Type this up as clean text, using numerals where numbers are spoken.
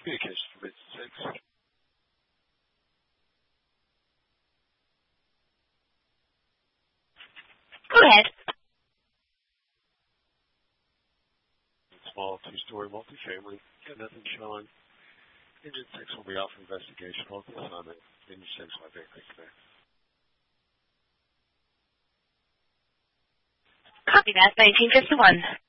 Communications for Mid-6. Go ahead. Small two-story multifamily. Got nothing showing. Engine 6 will be off investigation. Hold this on it. Engine 6 will be connect. Copy that, 1951.